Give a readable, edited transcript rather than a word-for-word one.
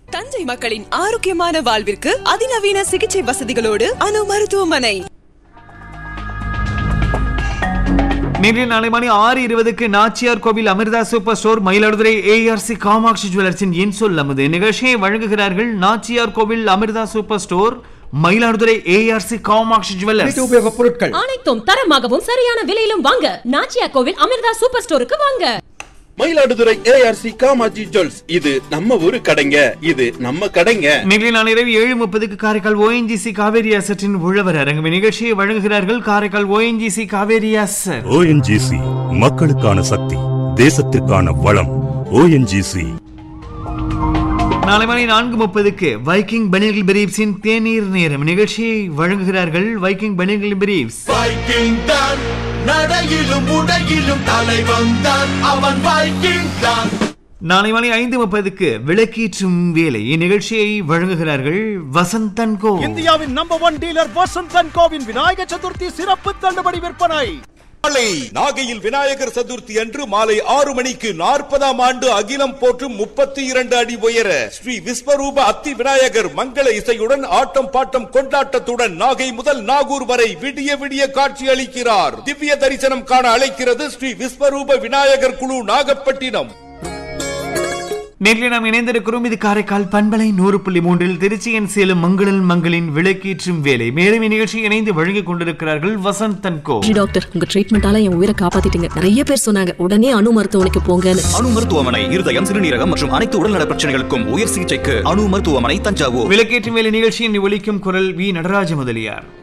தஞ்சை மக்களின் ஆரோக்கியமான வாழ்விற்கு அதிநவீன சிகிச்சை வசதிகளோடு அணு மருத்துவமனை. நேற்று நாளை மணி 6:20 நாச்சியார் கோவில் Amrita super store, Mayiladuthurai ARC Kamakshi ஜுவல்லர்ஸின் என் சொல் அமுது நிகழ்ச்சியை வழங்குகிறார்கள். நாச்சியார் கோவில் Amrita super store, Mayiladuthurai ARC Kamakshi jewellers. உபயோகப் பொருட்கள் அனைத்தும் தரமாகவும் சரியான விலையிலும் வாங்க நாச்சியார் கோவில் அமிர்தா சூப்பர் ஸ்டோருக்கு வாங்க. மயிலாடுதுறை ஏஆர்சி காமாட்சி ஜுவல்ஸ், இது நம்ம ஊரு கடைங்க, இது நம்ம கடைங்க. நிகழ்ச்சி நாள் இரவு 7:30 காரைக்கால் ஓஎன்ஜிசி காவேரி அசட்டின் உழவர் அரங்கு நிகழ்ச்சியை வழங்குகிறார்கள். Karaikal ONGC Kaveri asset. ONGC மக்களுக்கான சக்தி, தேசத்திற்கான வளம். ஓஎன்ஜிசி. நாளை மணி 4:30 வைக்கிங் பனியல் பிரீப்ஸின் தேநீர் நேரம் நிகழ்ச்சியை வழங்குகிறார்கள். Viking பனியல் briefs. வைக்கிங் தான் நடையிலும் உடையிலும் தலைவன் தான், அவன் வைக்கிங் தான். நாளை மணி 5:30 விளக்கீற்றும் வேலை இந்நிகழ்ச்சியை வழங்குகிறார்கள் வசந்தன் கோ. இந்தியாவின் number 1 dealer Vasanthan CoWIN Vinayagar Chaturthi சிறப்பு தள்ளுபடி விற்பனை. நாகையில் விநாயகர் சதுர்த்தி அன்று மாலை 6 மணிக்கு 40ஆம் ஆண்டு அகிலம் போற்றும் 32 அடி உயர ஸ்ரீ விஸ்வரூப அத்தி விநாயகர் மங்கள இசையுடன் ஆட்டம் பாட்டம் கொண்டாட்டத்துடன் நாகை முதல் நாகூர் வரை விடிய விடிய காட்சி அளிக்கிறார். திவ்ய தரிசனம் காண அழைக்கிறது ஸ்ரீ விஸ்வரூப விநாயகர் குழு, நாகப்பட்டினம். நேற்று நாம் இணைந்திருக்கிறோம். இது காரைக்கால் பண்பலை 100.3 திருச்சியின் சேலம் மங்களன் மங்களின் விளக்கேற்றும் வேலை. மேலும் இந்நிகழ்ச்சி இணைந்து வழங்கிக் கொண்டிருக்கிறார்கள் வசந்தன் கோ. டாக்டர், உங்க ட்ரீட்மெண்டால என் உயிரை காப்பாத்திட்டீங்க. நிறைய பேர் சொன்னாங்க உடனே அணு மருத்துவமனைக்கு போங்கன்னு. அணு மருத்துவமனை இருதயம், சிறுநீரகம் மற்றும் அனைத்து உடல்நல பிரச்சனைகளுக்கும் உயர் சிகிச்சைக்கு அணு மருத்துவமனை, தஞ்சாவூர். விளக்கேற்றும் வேலை நிகழ்ச்சியின் ஒலிக்கும் குரல் வி நடராஜ முதலியார்.